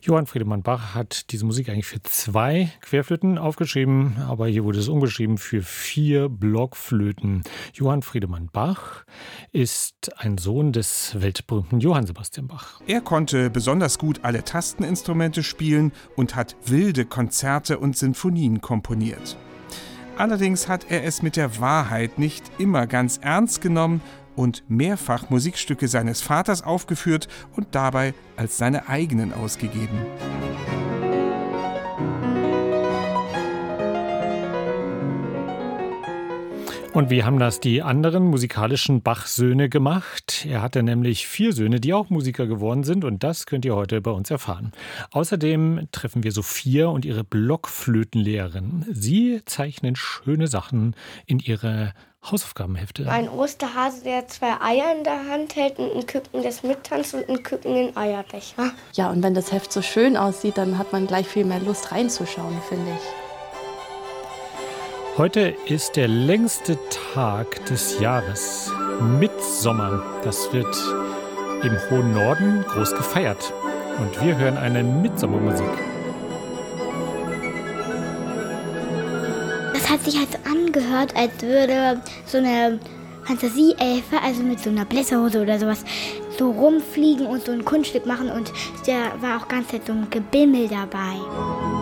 Johann Friedemann Bach hat diese Musik eigentlich für 2 Querflöten aufgeschrieben, aber hier wurde es umgeschrieben für 4 Blockflöten. Johann Friedemann Bach ist ein Sohn des weltberühmten Johann Sebastian Bach. Er konnte besonders gut alle Tasteninstrumente spielen und hat wilde Konzerte und Sinfonien komponiert. Allerdings hat er es mit der Wahrheit nicht immer ganz ernst genommen und mehrfach Musikstücke seines Vaters aufgeführt und dabei als seine eigenen ausgegeben. Und wie haben das die anderen musikalischen Bach-Söhne gemacht? Er hatte nämlich 4 Söhne, die auch Musiker geworden sind, und das könnt ihr heute bei uns erfahren. Außerdem treffen wir Sophia und ihre Blockflötenlehrerin. Sie zeichnen schöne Sachen in ihre Hausaufgabenhefte. Ein Osterhase, der 2 Eier in der Hand hält und ein Küken, das mittanzt, und ein Küken in Eierbecher. Ja, und wenn das Heft so schön aussieht, dann hat man gleich viel mehr Lust reinzuschauen, finde ich. Heute ist der längste Tag des Jahres, Mittsommer. Das wird im hohen Norden groß gefeiert. Und wir hören eine Mittsommermusik. Das hat sich halt so angehört, als würde so eine Fantasieelfe, also mit so einer Blätterhose oder sowas, so rumfliegen und so ein Kunststück machen. Und da war auch ganz Zeit so ein Gebimmel dabei.